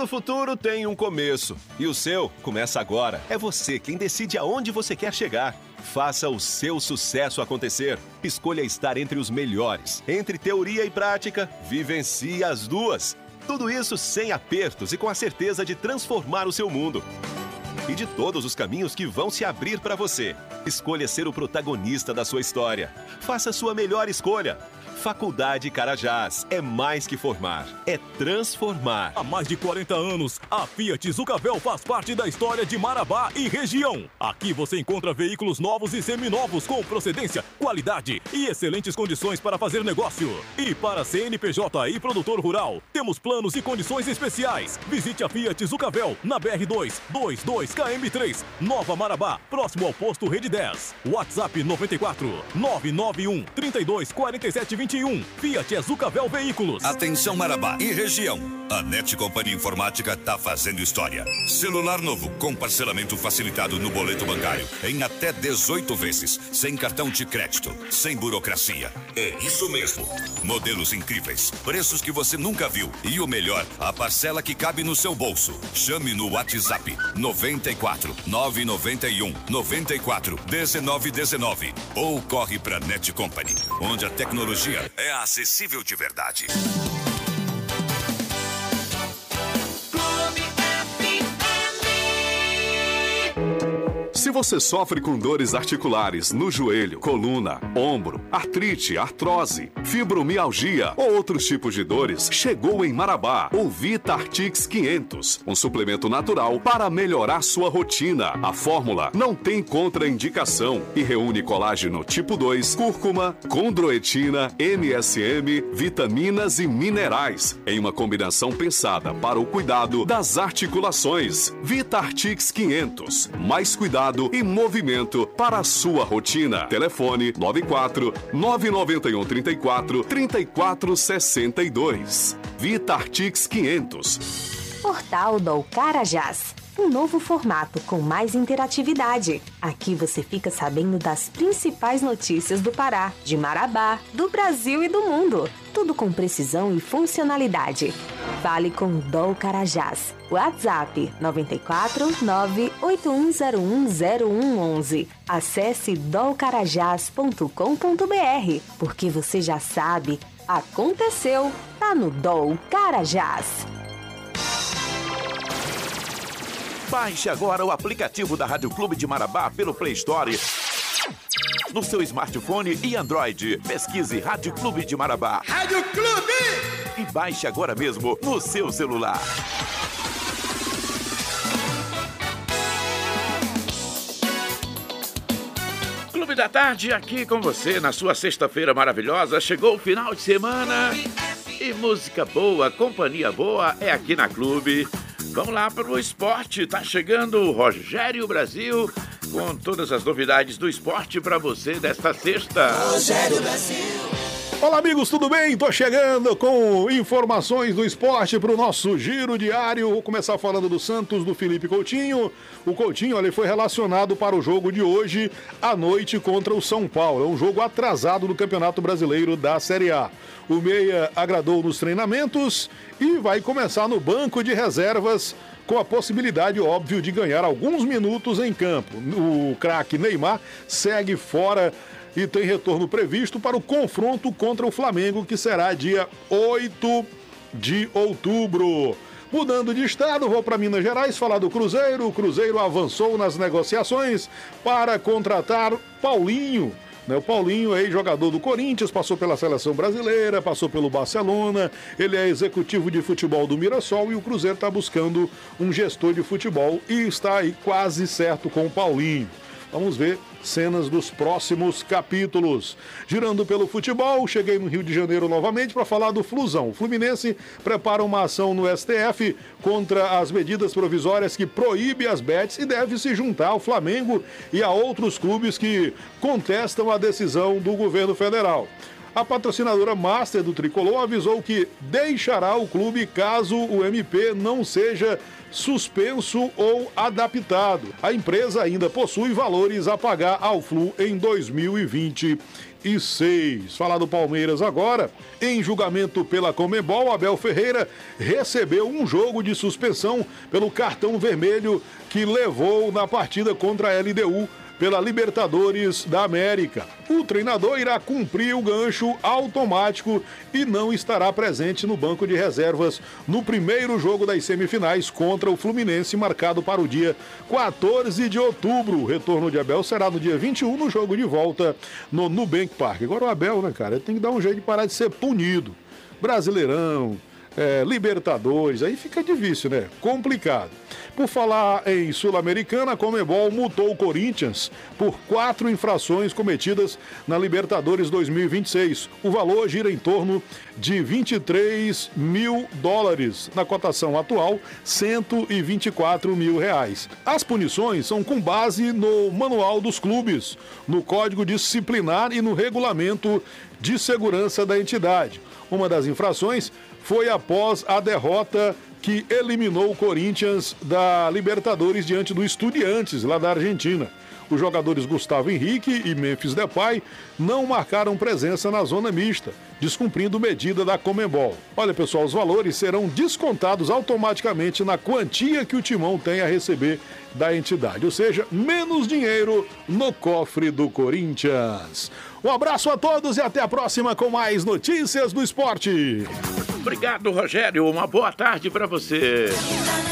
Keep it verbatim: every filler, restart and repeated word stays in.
Todo futuro tem um começo. E o seu começa agora. É você quem decide aonde você quer chegar. Faça o seu sucesso acontecer. Escolha estar entre os melhores. Entre teoria e prática, vivencie as duas. Tudo isso sem apertos e com a certeza de transformar o seu mundo. E de todos os caminhos que vão se abrir para você. Escolha ser o protagonista da sua história. Faça a sua melhor escolha. Faculdade Carajás é mais que formar, é transformar. Há mais de quarenta anos, a Fiat Zucavel faz parte da história de Marabá e região. Aqui você encontra veículos novos e seminovos com procedência, qualidade e excelentes condições para fazer negócio. E para C N P J e produtor rural, temos planos e condições especiais. Visite a Fiat Zucavel na B R dois, vinte e dois K M três, Nova Marabá, próximo ao posto Rede dez. WhatsApp noventa e quatro, nove nove um, trinta e dois, quarenta e sete, vinte e um. Fiat Zucavel Veículos. Atenção Marabá e região. A Net Company Informática tá fazendo história. Celular novo com parcelamento facilitado no boleto bancário em até dezoito vezes, sem cartão de crédito, sem burocracia. É isso mesmo. Modelos incríveis, preços que você nunca viu e o melhor, a parcela que cabe no seu bolso. Chame no WhatsApp noventa e quatro, nove nove um, noventa e quatro, dezenove dezenove ou corre pra Net Company, onde a tecnologia é acessível de verdade. Se você sofre com dores articulares no joelho, coluna, ombro, artrite, artrose, fibromialgia ou outros tipos de dores, chegou em Marabá o Vitartix quinhentos, um suplemento natural para melhorar sua rotina. A fórmula não tem contraindicação e reúne colágeno tipo dois, cúrcuma, condroitina, M S M, vitaminas e minerais, em uma combinação pensada para o cuidado das articulações. Vitartix quinhentos, mais cuidado e movimento para a sua rotina. Telefone nove quatro, nove nove um, três quatro, três quatro seis dois. Vitartix quinhentos. Portal do Carajás. Um novo formato com mais interatividade. Aqui você fica sabendo das principais notícias do Pará, de Marabá, do Brasil e do mundo. Tudo com precisão e funcionalidade. Fale com Dol Carajás. WhatsApp nove quatro, nove oito um zero um zero um um um. Acesse dol carajás ponto com ponto b r, porque você já sabe, aconteceu, tá no Dol Carajás. Baixe agora o aplicativo da Rádio Clube de Marabá pelo Play Store no seu smartphone e Android. Pesquise Rádio Clube de Marabá. Rádio Clube! E baixe agora mesmo no seu celular. Clube da Tarde aqui com você na sua sexta-feira maravilhosa. Chegou o final de semana e música boa, companhia boa é aqui na Clube. Vamos lá para o esporte, tá chegando o Rogério Brasil com todas as novidades do esporte para você desta sexta. Rogério Brasil. Olá amigos, tudo bem? Tô chegando com informações do esporte para o nosso giro diário. Vou começar falando do Santos, do Felipe Coutinho. O Coutinho ele foi relacionado para o jogo de hoje à noite contra o São Paulo. É um jogo atrasado do Campeonato Brasileiro da Série A. O meia agradou nos treinamentos e vai começar no banco de reservas com a possibilidade, óbvio, de ganhar alguns minutos em campo. O craque Neymar segue fora e tem retorno previsto para o confronto contra o Flamengo, que será dia oito de outubro. Mudando de estado, vou para Minas Gerais falar do Cruzeiro. O Cruzeiro avançou nas negociações para contratar Paulinho. O Paulinho é jogador do Corinthians, passou pela seleção brasileira, passou pelo Barcelona, ele é executivo de futebol do Mirassol e o Cruzeiro está buscando um gestor de futebol e está aí quase certo com o Paulinho. Vamos ver cenas dos próximos capítulos. Girando pelo futebol, cheguei no Rio de Janeiro novamente para falar do Flusão. O Fluminense prepara uma ação no S T F contra as medidas provisórias que proíbem as bets e deve se juntar ao Flamengo e a outros clubes que contestam a decisão do governo federal. A patrocinadora master do Tricolor avisou que deixará o clube caso o M P não seja suspenso ou adaptado. A empresa ainda possui valores a pagar ao Flu em dois mil e vinte e seis. Falar do Palmeiras agora. Em julgamento pela Conmebol, Abel Ferreira recebeu um jogo de suspensão pelo cartão vermelho que levou na partida contra a L D U pela Libertadores da América. O treinador irá cumprir o gancho automático e não estará presente no banco de reservas no primeiro jogo das semifinais contra o Fluminense, marcado para o dia quatorze de outubro. O retorno de Abel será no dia vinte e um, no jogo de volta no Nubank Park. Agora o Abel, né, cara, tem que dar um jeito de parar de ser punido. Brasileirão, é, Libertadores, aí fica difícil, né? Complicado. Por falar em Sul-Americana, a Conmebol multou o Corinthians por quatro infrações cometidas na Libertadores dois mil e vinte e seis. O valor gira em torno de vinte e três mil dólares. Na cotação atual, cento e vinte e quatro mil reais. As punições são com base no Manual dos Clubes, no Código Disciplinar e no Regulamento de Segurança da entidade. Uma das infrações foi após a derrota que eliminou o Corinthians da Libertadores diante do Estudiantes, lá da Argentina. Os jogadores Gustavo Henrique e Memphis Depay não marcaram presença na zona mista, descumprindo medida da Conmebol. Olha, pessoal, os valores serão descontados automaticamente na quantia que o Timão tem a receber da entidade, ou seja, menos dinheiro no cofre do Corinthians. Um abraço a todos e até a próxima com mais notícias do esporte. Obrigado, Rogério. Uma boa tarde para você.